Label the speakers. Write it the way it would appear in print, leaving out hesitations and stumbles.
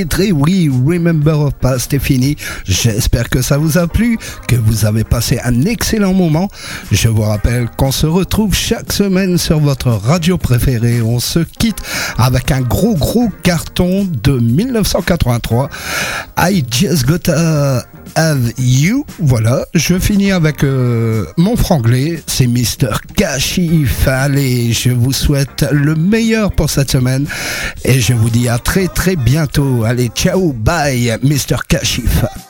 Speaker 1: Oui, Remember of Past est fini. J'espère que ça vous a plu, que vous avez passé un excellent moment. Je vous rappelle qu'on se retrouve chaque semaine sur votre radio préférée. On se quitte avec un gros carton de 1983. I Just Gotta Have You. Voilà, je finis avec mon franglais, c'est Mr. Kashif. Allez, je vous souhaite le meilleur pour cette semaine et je vous dis à très bientôt. Allez, ciao, bye, Mr. Kashif.